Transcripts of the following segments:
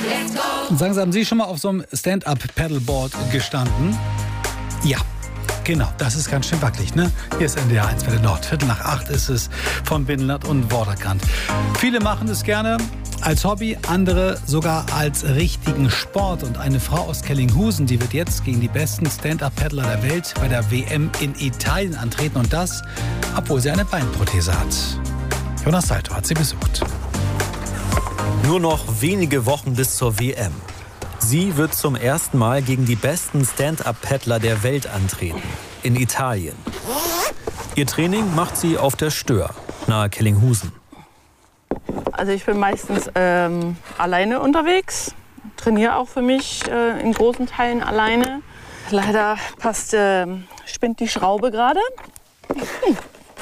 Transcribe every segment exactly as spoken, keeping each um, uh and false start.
Und sagen Sie, haben Sie schon mal auf so einem Stand-Up-Paddleboard gestanden? Ja. Genau, das ist ganz schön wackelig, ne? Hier ist N D R eins Welle Nord. Viertel nach acht ist es von Binnenland und Vorderkant. Viele machen es gerne als Hobby, andere sogar als richtigen Sport. Und eine Frau aus Kellinghusen, die wird jetzt gegen die besten Stand-Up-Paddler der Welt bei der W M in Italien antreten. Und das, obwohl sie eine Beinprothese hat. Jonas Salto hat sie besucht. Nur noch wenige Wochen bis zur W M. Sie wird zum ersten Mal gegen die besten Stand-Up-Paddler der Welt antreten. In Italien. Ihr Training macht sie auf der Stör, nahe Kellinghusen. Also ich bin meistens ähm, alleine unterwegs. Trainiere auch für mich äh, in großen Teilen alleine. Leider passt, äh, spinnt die Schraube gerade. Hm.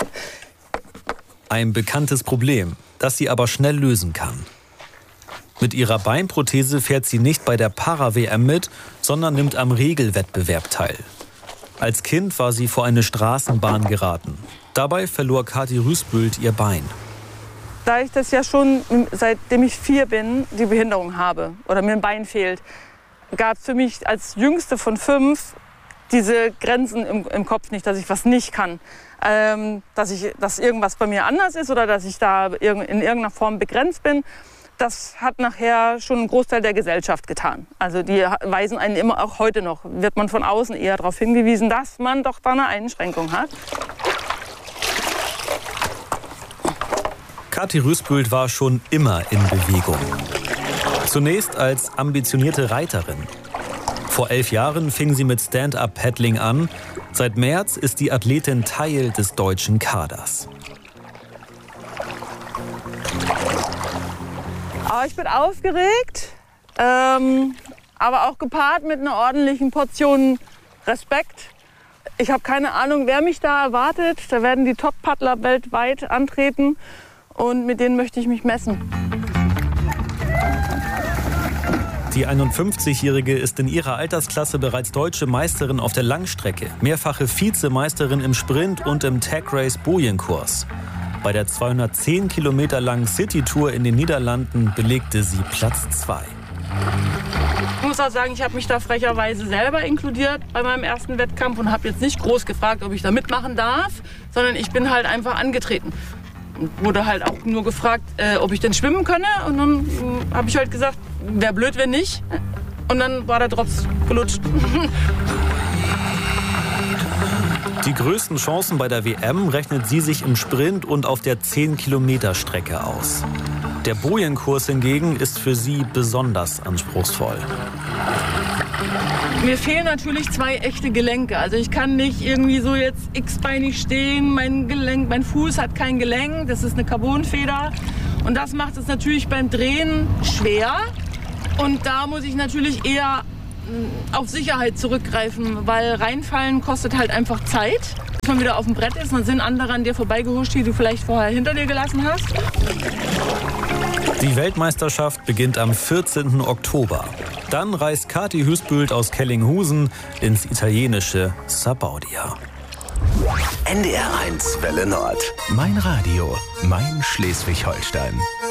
Ein bekanntes Problem, das sie aber schnell lösen kann. Mit ihrer Beinprothese fährt sie nicht bei der Para-W M mit, sondern nimmt am Regelwettbewerb teil. Als Kind war sie vor eine Straßenbahn geraten. Dabei verlor Kathi Rüßbüld ihr Bein. Da ich das ja schon, seitdem ich vier bin, die Behinderung habe oder mir ein Bein fehlt, gab es für mich als Jüngste von fünf diese Grenzen im, im Kopf nicht, dass ich was nicht kann. Ähm, dass, ich, dass irgendwas bei mir anders ist oder dass ich da in irgendeiner Form begrenzt bin. Das hat nachher schon einen Großteil der Gesellschaft getan. Also die weisen einen immer, auch heute noch, wird man von außen eher darauf hingewiesen, dass man doch da eine Einschränkung hat. Kathi Rüßbüld war schon immer in Bewegung. Zunächst als ambitionierte Reiterin. Vor elf Jahren fing sie mit Stand-Up-Paddling an. Seit März ist die Athletin Teil des deutschen Kaders. Aber ich bin aufgeregt, ähm, aber auch gepaart mit einer ordentlichen Portion Respekt. Ich habe keine Ahnung, wer mich da erwartet. Da werden die Top-Paddler weltweit antreten und mit denen möchte ich mich messen. Die einundfünfzigjährige ist in ihrer Altersklasse bereits deutsche Meisterin auf der Langstrecke, mehrfache Vizemeisterin im Sprint und im Tag Race Bojenkurs. Bei der zweihundertzehn Kilometer langen City-Tour in den Niederlanden belegte sie Platz zwei. Ich muss auch sagen, ich habe mich da frecherweise selber inkludiert bei meinem ersten Wettkampf und habe jetzt nicht groß gefragt, ob ich da mitmachen darf, sondern ich bin halt einfach angetreten. Und wurde halt auch nur gefragt, äh, ob ich denn schwimmen könne. Und dann äh, habe ich halt gesagt, wäre blöd, wenn nicht. Und dann war der Drops gelutscht. Die größten Chancen bei der W M rechnet sie sich im Sprint und auf der zehn Kilometer Strecke aus. Der Bojenkurs hingegen ist für sie besonders anspruchsvoll. Mir fehlen natürlich zwei echte Gelenke. Also ich kann nicht irgendwie so jetzt x-beinig stehen. Mein Gelenk, mein Fuß hat kein Gelenk. Das ist eine Carbonfeder. Und das macht es natürlich beim Drehen schwer. Und da muss ich natürlich eher auf Sicherheit zurückgreifen, weil reinfallen kostet halt einfach Zeit. Bis man wieder auf dem Brett ist, dann sind andere an dir vorbeigehuscht, die du vielleicht vorher hinter dir gelassen hast. Die Weltmeisterschaft beginnt am vierzehnten Oktober. Dann reist Kathi Rüßbüld aus Kellinghusen ins italienische Sabaudia. N D R eins Welle Nord. Mein Radio, mein Schleswig-Holstein.